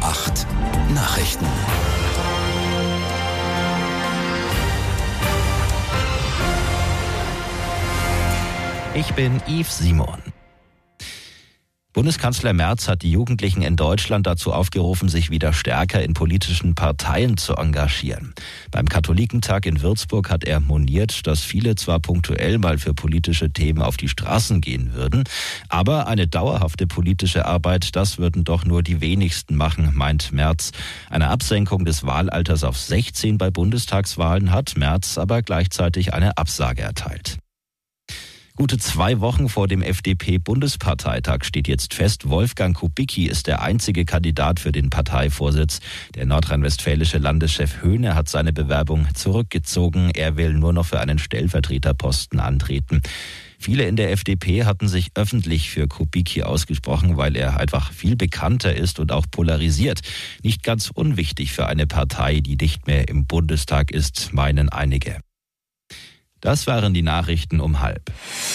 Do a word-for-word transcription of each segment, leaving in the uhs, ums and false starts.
acht Nachrichten. Ich bin Yves Simon. Bundeskanzler Merz hat die Jugendlichen in Deutschland dazu aufgerufen, sich wieder stärker in politischen Parteien zu engagieren. Beim Katholikentag in Würzburg hat er moniert, dass viele zwar punktuell mal für politische Themen auf die Straßen gehen würden, aber eine dauerhafte politische Arbeit, das würden doch nur die wenigsten machen, meint Merz. Eine Absenkung des Wahlalters auf sechzehn bei Bundestagswahlen hat Merz aber gleichzeitig eine Absage erteilt. Gute zwei Wochen vor dem F D P-Bundesparteitag steht jetzt fest, Wolfgang Kubicki ist der einzige Kandidat für den Parteivorsitz. Der nordrhein-westfälische Landeschef Höhne hat seine Bewerbung zurückgezogen. Er will nur noch für einen Stellvertreterposten antreten. Viele in der F D P hatten sich öffentlich für Kubicki ausgesprochen, weil er einfach viel bekannter ist und auch polarisiert. Nicht ganz unwichtig für eine Partei, die nicht mehr im Bundestag ist, meinen einige. Das waren die Nachrichten um halb.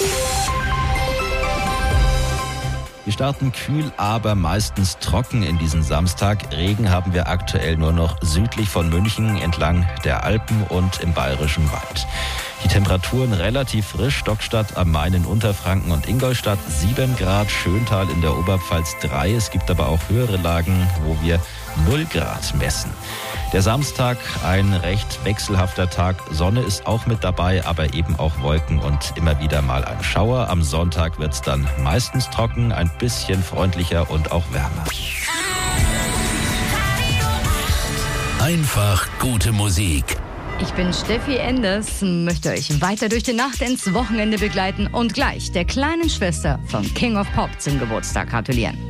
Wir starten kühl, aber meistens trocken in diesen Samstag. Regen haben wir aktuell nur noch südlich von München, entlang der Alpen und im Bayerischen Wald. Die Temperaturen relativ frisch, Stockstadt am Main in Unterfranken und Ingolstadt sieben Grad, Schöntal in der Oberpfalz drei. Es gibt aber auch höhere Lagen, wo wir null Grad messen. Der Samstag, ein recht wechselhafter Tag. Sonne ist auch mit dabei, aber eben auch Wolken und immer wieder mal ein Schauer. Am Sonntag wird's dann meistens trocken, ein bisschen freundlicher und auch wärmer. Einfach gute Musik. Ich bin Steffi Enders, möchte euch weiter durch die Nacht ins Wochenende begleiten und gleich der kleinen Schwester von King of Pop zum Geburtstag gratulieren.